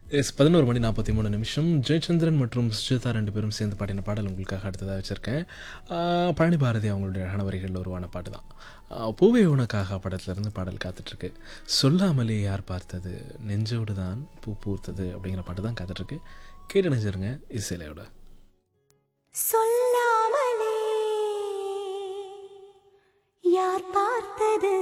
S 11:43 Jayachandran மற்றும் சுஜிதா 2 பேரும் சேர்ந்து பாடின பாடல் உங்களுக்காக அடுத்ததாக வச்சுருக்கேன். பழனி பாரதி அவங்களுடைய அழகான வரிகளில் உருவான பாட்டு தான். பூவே உனக்காக படத்துலேருந்து பாடல் காத்துட்ருக்கு. சொல்லாமலே யார் பார்த்தது நெஞ்சோடு தான் பூ பூத்தது அப்படிங்கிற பாட்டு தான் காத்துட்ருக்கு. கேட்டு நினைச்சிருங்க இசையிலையோட. சொல்லாமலே யார் பார்த்தது